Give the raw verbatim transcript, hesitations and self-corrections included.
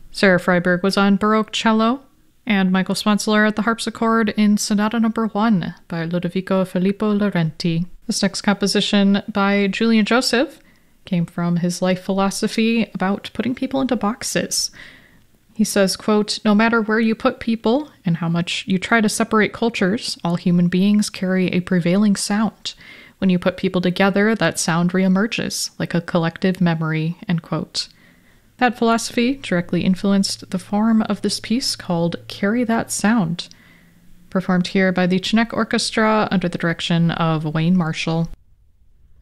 Sarah Freiberg was on Baroque cello, and Michael Spenceler at the harpsichord in Sonata Number One by Ludovico Filippo Laurenti. This next composition by Julian Joseph came from his life philosophy about putting people into boxes. He says, quote, "No matter where you put people and how much you try to separate cultures, all human beings carry a prevailing sound. When you put people together, that sound reemerges like a collective memory," end quote. That philosophy directly influenced the form of this piece called Carry That Sound, performed here by the Chinook Orchestra under the direction of Wayne Marshall.